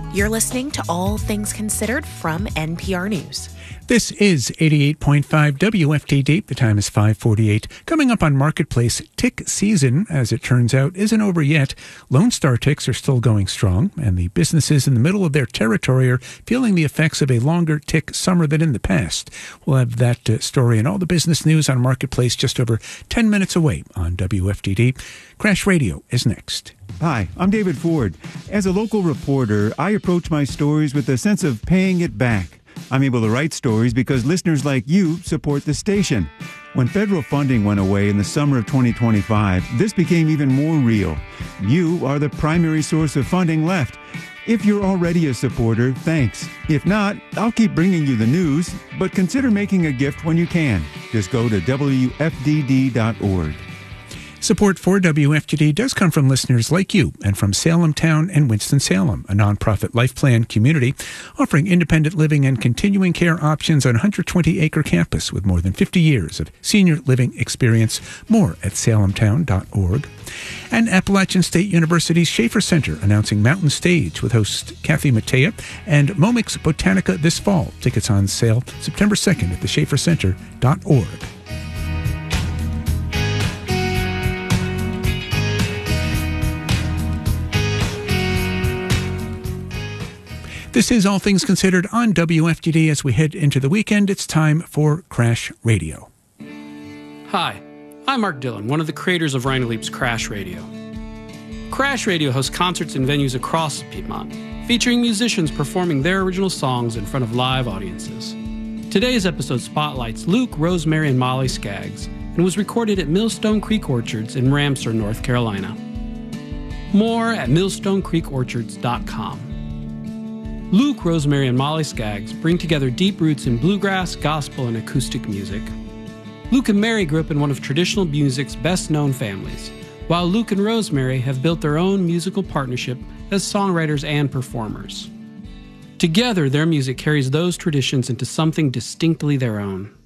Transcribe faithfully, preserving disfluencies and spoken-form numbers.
You're listening to All Things Considered from N P R News. This is eighty-eight point five W F T D. The time is five forty-eight. Coming up on Marketplace, tick season, as it turns out, isn't over yet. Lone Star ticks are still going strong, and the businesses in the middle of their territory are feeling the effects of a longer tick summer than in the past. We'll have that uh, story and all the business news on Marketplace just over ten minutes away on W F T D. Crash Radio is next. Hi, I'm David Ford. As a local reporter, I approach my stories with a sense of paying it back. I'm able to write stories because listeners like you support the station. When federal funding went away in the summer of twenty twenty-five, this became even more real. You are the primary source of funding left. If you're already a supporter, thanks. If not, I'll keep bringing you the news, but consider making a gift when you can. Just go to W F D D dot org. Support for W F T D does come from listeners like you and from Salem Town and Winston-Salem, a nonprofit life plan community offering independent living and continuing care options on a one hundred twenty acre campus with more than fifty years of senior living experience. More at salem town dot org. And Appalachian State University's Schaefer Center announcing Mountain Stage with host Kathy Mattea and Momix Botanica this fall. Tickets on sale September second at the schaefer center dot org. This is All Things Considered on W F T D. As we head into the weekend, it's time for Crash Radio. Hi, I'm Mark Dillon, one of the creators of Rhino Leap's Crash Radio. Crash Radio hosts concerts in venues across Piedmont, featuring musicians performing their original songs in front of live audiences. Today's episode spotlights Luke, Rosemary, and Molly Skaggs, and was recorded at Millstone Creek Orchards in Ramseur, North Carolina. More at millstone creek orchards dot com. Luke, Rosemary, and Molly Skaggs bring together deep roots in bluegrass, gospel, and acoustic music. Luke and Mary grew up in one of traditional music's best-known families, while Luke and Rosemary have built their own musical partnership as songwriters and performers. Together, their music carries those traditions into something distinctly their own.